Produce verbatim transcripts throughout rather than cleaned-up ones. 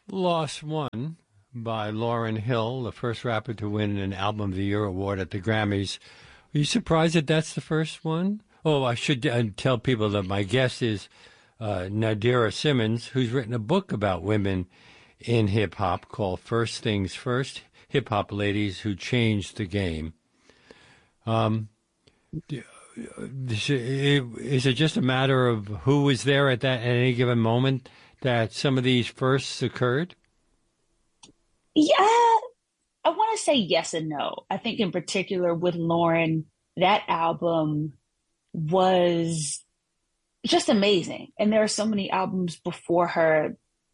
Lost One by Lauryn Hill, the first rapper to win an Album of the Year award at the Grammys. Are you surprised that that's the first one? Oh, I should uh, tell people that my guest is uh, Nadira Simmons, who's written a book about women in hip-hop called First Things First, Hip-Hop Ladies Who Changed the Game. Um, is it just a matter of who was there at that at any given moment that some of these firsts occurred? Yeah, I want to say yes and no. I think in particular with Lauryn, that album was just amazing. And there are so many albums before her,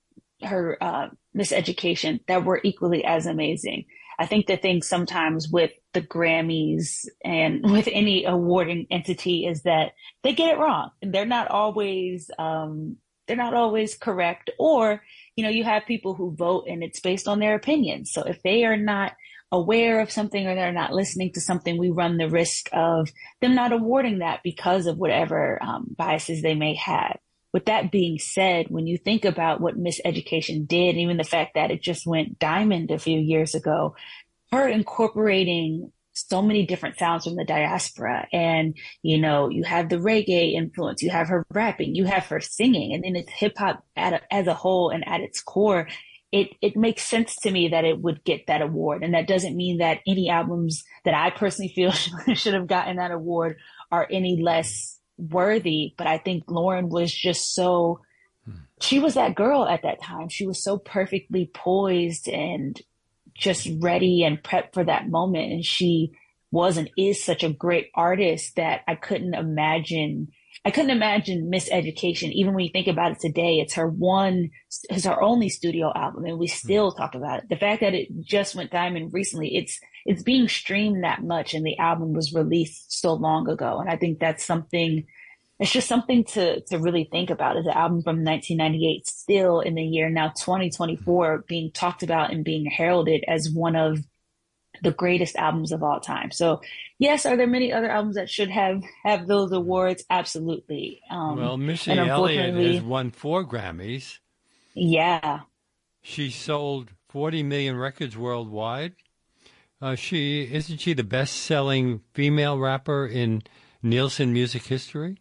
her uh, Miseducation that were equally as amazing. I think the thing sometimes with the Grammys and with any awarding entity is that they get it wrong. They're not always, um, they're not always correct, or, you know, you have people who vote and it's based on their opinions. So if they are not aware of something or they're not listening to something, we run the risk of them not awarding that because of whatever um, biases they may have. With that being said, when you think about what Miseducation did, even the fact that it just went diamond a few years ago, her incorporating so many different sounds from the diaspora. And, you know, you have the reggae influence, you have her rapping, you have her singing, and then it's hip hop as a whole and at its core. It, it makes sense to me that it would get that award. And that doesn't mean that any albums that I personally feel should have gotten that award are any less worthy. But I think Lauryn was just so, she was that girl at that time. She was so perfectly poised and just ready and prepped for that moment. And she was and is such a great artist that I couldn't imagine I couldn't imagine Miseducation. Even when you think about it today, it's her one, it's her only studio album, and we still mm. talk about it. The fact that it just went diamond recently, it's it's being streamed that much, and the album was released so long ago. And I think that's something. It's just something to to really think about. Is an album from nineteen ninety-eight still in the year now twenty twenty-four being talked about and being heralded as one of the greatest albums of all time. So yes, are there many other albums that should have, have those awards? Absolutely. Um, well, Missy Elliott has won four Grammys. Yeah. She sold forty million records worldwide. Uh, she isn't she the best-selling female rapper in Nielsen music history?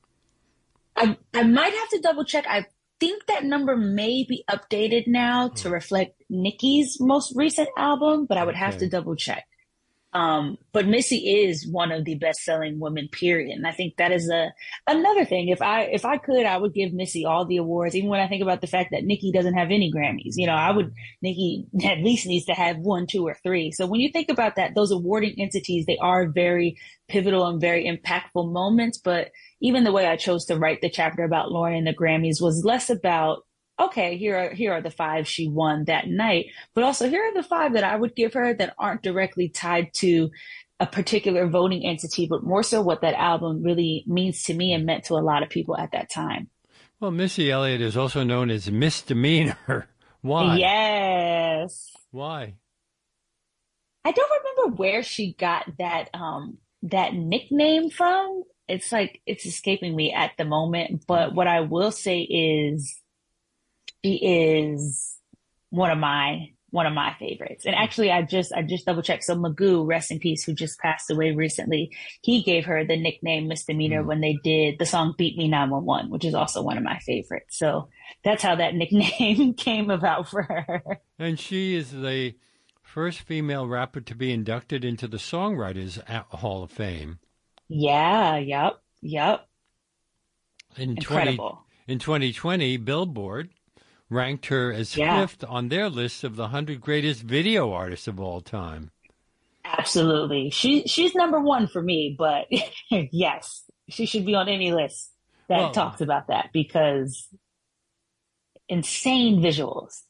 I I might have to double check. I think that number may be updated now to reflect Nicki's most recent album, but I would have okay. to double check. Um, but Missy is one of the best-selling women, period. And I think that is a another thing. If I if I could, I would give Missy all the awards, even when I think about the fact that Nicki doesn't have any Grammys. You know, I would Nicki at least needs to have one, two, or three. So when you think about that, those awarding entities, they are very pivotal and very impactful moments. But even the way I chose to write the chapter about Lauryn and the Grammys was less about, okay, here are here are the five she won that night, but also here are the five that I would give her that aren't directly tied to a particular voting entity, but more so what that album really means to me and meant to a lot of people at that time. Well, Missy Elliott is also known as Misdemeanor. Why? Yes. Why? I don't remember where she got that um that nickname from. It's like it's escaping me at the moment, but what I will say is she is one of my one of my favorites. And actually, I just I just double checked. So Magoo, rest in peace, who just passed away recently, he gave her the nickname Misdemeanor mm. when they did the song "Beat Me nine one one," which is also one of my favorites. So that's how that nickname came about for her. And she is the first female rapper to be inducted into the Songwriters Hall of Fame. Yeah. Yep. Yep. In Incredible. twenty, in twenty twenty, Billboard ranked her as yeah. fifth on their list of the one hundred greatest video artists of all time. Absolutely. She she's number one for me, but yes, she should be on any list that well, talks about that because insane visuals.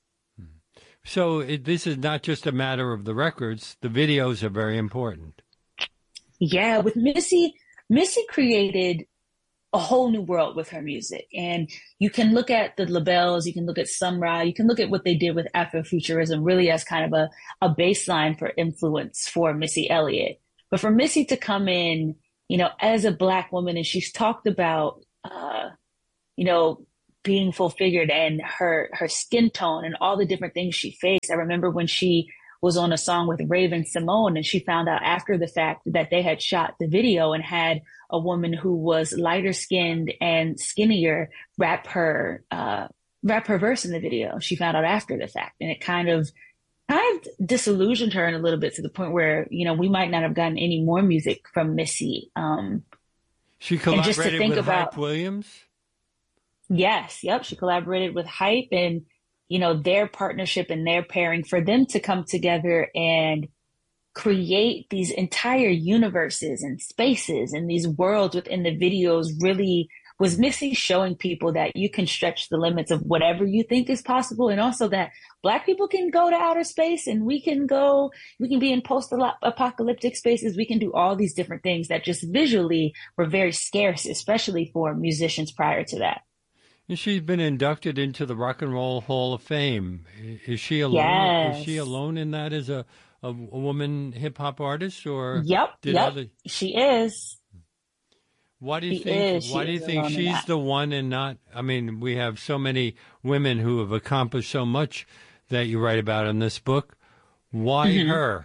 So it, this is not just a matter of the records. The videos are very important. Yeah, with Missy, Missy created a whole new world with her music. And you can look at the labels, you can look at Sun Ra, you can look at what they did with Afrofuturism really as kind of a, a baseline for influence for Missy Elliott. But for Missy to come in, you know, as a Black woman, and she's talked about, uh, you know, being full figured and her her skin tone and all the different things she faced. I remember when she was on a song with Raven Simone and she found out after the fact that they had shot the video and had a woman who was lighter skinned and skinnier rap her uh rap her verse in the video. She found out after the fact, and it kind of kind of disillusioned her in a little bit, to the point where, you know, we might not have gotten any more music from Missy. Um, she and just to collaborated think with about, Hype Williams. yes, yep, she collaborated with Hype, and you know, their partnership and their pairing, for them to come together and create these entire universes and spaces and these worlds within the videos really was Missy showing people that you can stretch the limits of whatever you think is possible. And also that Black people can go to outer space, and we can go, we can be in post-apocalyptic spaces. We can do all these different things that just visually were very scarce, especially for musicians prior to that. And she's been inducted into the Rock and Roll Hall of Fame. Is she alone? Yes. Is she alone in that as a, a, a woman hip hop artist, or Yep, did yep, other... she is. Why do you She think? is. Why She do you is think alone in she's that. the one and not? I mean, we have so many women who have accomplished so much that you write about in this book. Why Mhm. her?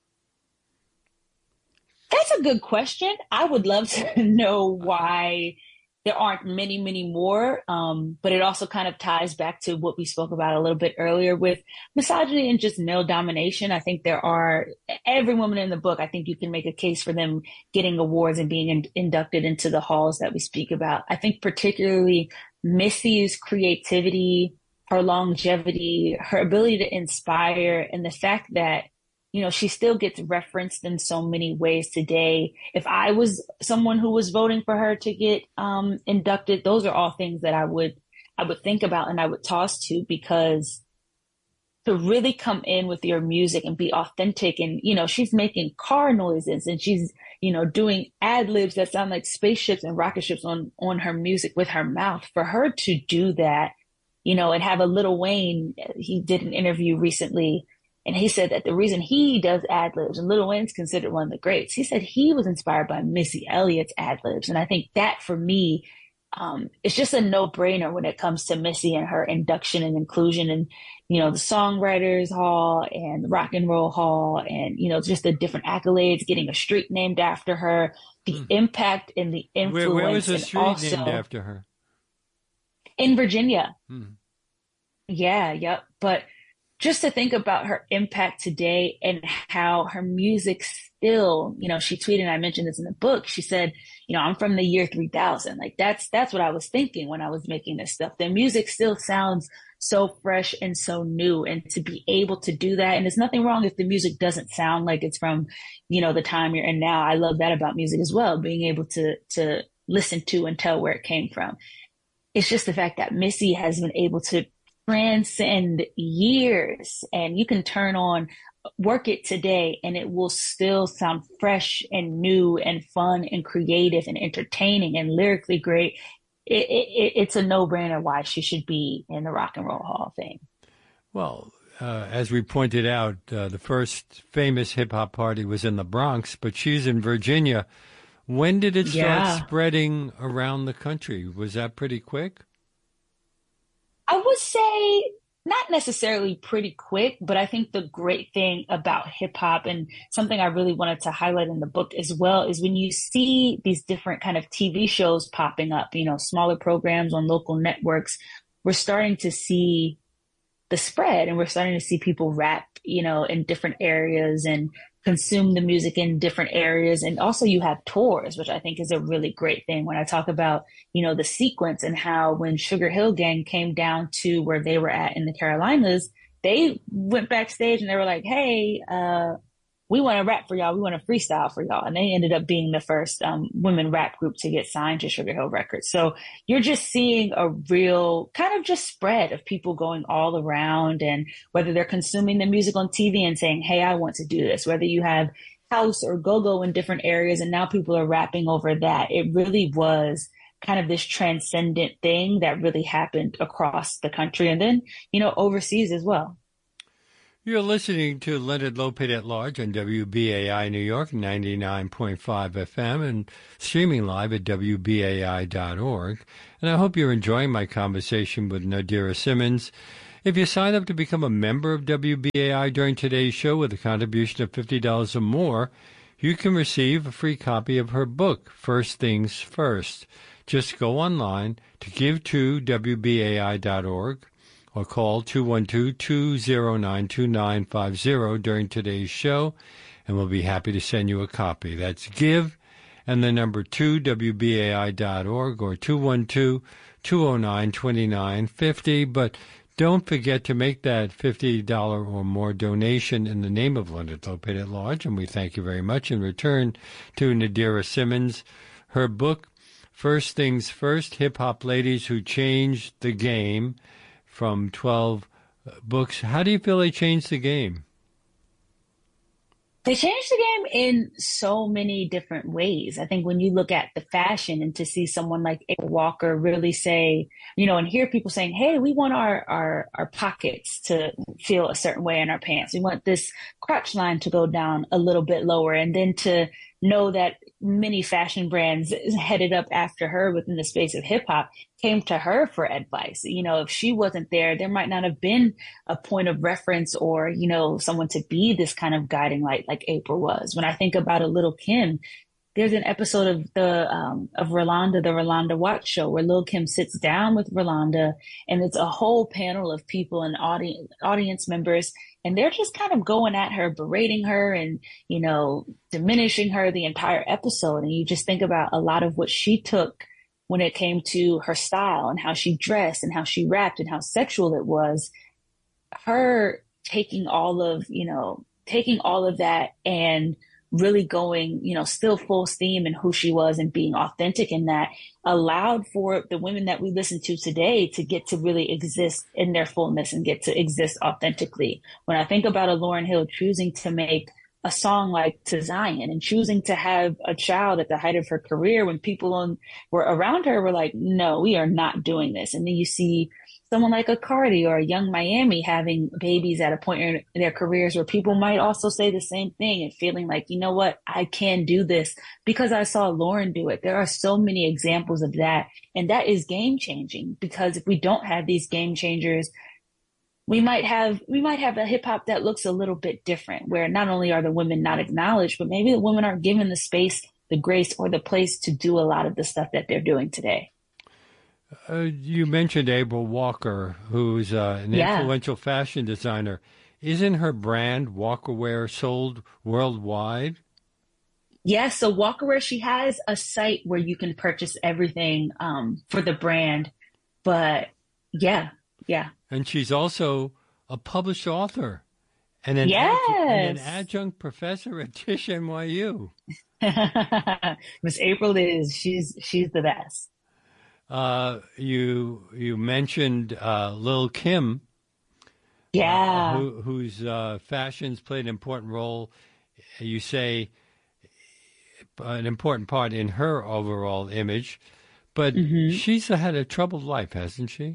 That's a good question. I would love to know why there aren't many, many more. Um, but it also kind of ties back to what we spoke about a little bit earlier with misogyny and just male domination. I think there are, every woman in the book, I think you can make a case for them getting awards and being in, inducted into the halls that we speak about. I think particularly Missy's creativity, her longevity, her ability to inspire, and the fact that, you know, she still gets referenced in so many ways today. If I was someone who was voting for her to get um, inducted, those are all things that I would I would think about and I would toss to, because to really come in with your music and be authentic, and you know, she's making car noises and she's, you know, doing ad libs that sound like spaceships and rocket ships on on her music with her mouth. For her to do that, you know, and have a Lil Wayne, he did an interview recently. And he said that the reason he does ad libs, and Lil Wayne's considered one of the greats, he said he was inspired by Missy Elliott's ad libs. And I think that for me, um, it's just a no brainer when it comes to Missy and her induction and inclusion and, you know, the Songwriters Hall and the Rock and Roll Hall, and, you know, just the different accolades, getting a street named after her, the Hmm. impact and the influence. Where, where was the and street also, named after her? in Virginia. Hmm. Yeah, yep. But just to think about her impact today and how her music still, you know, she tweeted, and I mentioned this in the book. She said, you know, I'm from the year three thousand. Like that's, that's what I was thinking when I was making this stuff. Their music still sounds so fresh and so new, and to be able to do that. And there's nothing wrong if the music doesn't sound like it's from, you know, the time you're in now. I love that about music as well, being able to, to listen to and tell where it came from. It's just the fact that Missy has been able to transcend years, and you can turn on Work It today and it will still sound fresh and new and fun and creative and entertaining and lyrically great. It, it, it's a no-brainer why she should be in the Rock and Roll Hall of Fame. Well, uh, as we pointed out, uh, the first famous hip hop party was in the Bronx, but she's in Virginia. When did it start Yeah. spreading around the country? Was that pretty quick? I would say not necessarily pretty quick, but I think the great thing about hip hop, and something I really wanted to highlight in the book as well, is when you see these different kind of T V shows popping up, you know, smaller programs on local networks, we're starting to see the spread, and we're starting to see people rap, you know, in different areas and consume the music in different areas. And also you have tours, which I think is a really great thing. When I talk about, you know, the sequence and how when Sugar Hill Gang came down to where they were at in the Carolinas, they went backstage and they were like, hey, uh, we want to rap for y'all. We want to freestyle for y'all. And they ended up being the first um, women rap group to get signed to Sugar Hill Records. So you're just seeing a real kind of just spread of people going all around, and whether they're consuming the music on T V and saying, hey, I want to do this, whether you have house or go-go in different areas, and now people are rapping over that. It really was kind of this transcendent thing that really happened across the country and then, you know, overseas as well. You're listening to Leonard Lopate at Large on W B A I New York, ninety-nine point five F M, and streaming live at W B A I dot org. And I hope you're enjoying my conversation with Nadira Simmons. If you sign up to become a member of W B A I during today's show with a contribution of fifty dollars or more, you can receive a free copy of her book, First Things First. Just go online to give to W B A I dot org. or call two one two, two zero nine, two nine five zero during today's show, and we'll be happy to send you a copy. That's give and the number two, W B A I dot org, or two one two, two zero nine, two nine five zero. But don't forget to make that fifty dollars or more donation in the name of Leonard Lopate at Large, and we thank you very much. In return to Nadira Simmons, her book, First Things First, Hip-Hop Ladies Who Changed the Game, from twelve books. How do you feel they changed the game? They changed the game in so many different ways. I think when you look at the fashion and to see someone like April Walker really say, you know, and hear people saying, hey, we want our, our, our pockets to feel a certain way in our pants. We want this crotch line to go down a little bit lower. And then to know that many fashion brands headed up after her within the space of hip hop came to her for advice. You know, if she wasn't there, there might not have been a point of reference or, you know, someone to be this kind of guiding light like April was. When I think about a Lil' Kim, there's an episode of the um, of Rolanda, the Rolanda Watch Show, where Lil' Kim sits down with Rolanda, and it's a whole panel of people and audience audience members, and they're just kind of going at her, berating her, and you know, diminishing her the entire episode. And you just think about a lot of what she took when it came to her style and how she dressed and how she rapped and how sexual it was. Her taking all of you know, taking all of that and really going, you know, still full steam in who she was and being authentic in that allowed for the women that we listen to today to get to really exist in their fullness and get to exist authentically. When I think about a Lauryn Hill choosing to make a song like To Zion and choosing to have a child at the height of her career when people on, were around her were like, no, we are not doing this. And then you see someone like a Cardi or a Young Miami having babies at a point in their careers where people might also say the same thing and feeling like, you know what, I can do this because I saw Lauryn do it. There are so many examples of that. And that is game changing, because if we don't have these game changers, we might have, we might have a hip hop that looks a little bit different, where not only are the women not acknowledged, but maybe the women aren't given the space, the grace, or the place to do a lot of the stuff that they're doing today. Uh, you mentioned April Walker, who's uh, an Yeah. influential fashion designer. Isn't her brand, Walkerwear, sold worldwide? Yeah, so Walkerwear, she has a site where you can purchase everything um, for the brand. But yeah, yeah. And she's also a published author and an, Yes. adjunct, and an adjunct professor at Tisch N Y U. Miss April is, she's she's the best. Uh, you you mentioned uh, Lil' Kim, Yeah. uh, who, whose uh, fashions played an important role. You say an important part in her overall image, but Mm-hmm. she's had a troubled life, hasn't she?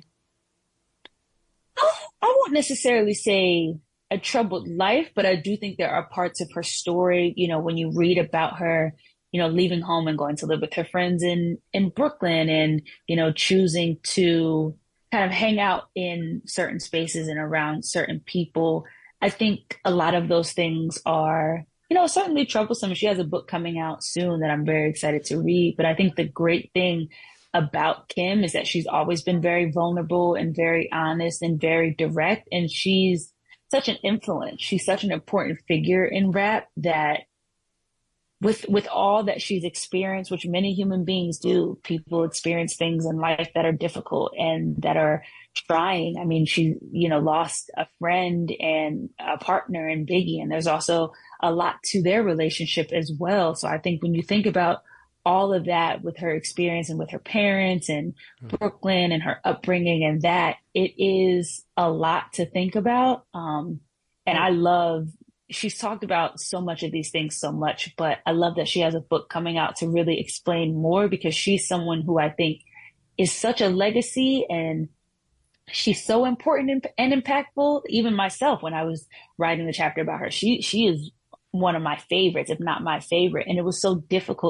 I won't necessarily say a troubled life, but I do think there are parts of her story, you know, when you read about her, you know, leaving home and going to live with her friends in, in Brooklyn and, you know, choosing to kind of hang out in certain spaces and around certain people. I think a lot of those things are, you know, certainly troublesome. She has a book coming out soon that I'm very excited to read. But I think the great thing about Kim is that she's always been very vulnerable and very honest and very direct. And she's such an influence. She's such an important figure in rap that with with all that she's experienced, which many human beings do, people experience things in life that are difficult and that are trying. I mean, she, you know, lost a friend and a partner in Biggie, and there's also a lot to their relationship as well. So I think when you think about all of that with her experience and with her parents and Brooklyn and her upbringing and that, it is a lot to think about. Um, and I love, she's talked about so much of these things so much, but I love that she has a book coming out to really explain more, because she's someone who I think is such a legacy and she's so important and, and impactful. Even myself, when I was writing the chapter about her, she she is one of my favorites, if not my favorite. And it was so difficult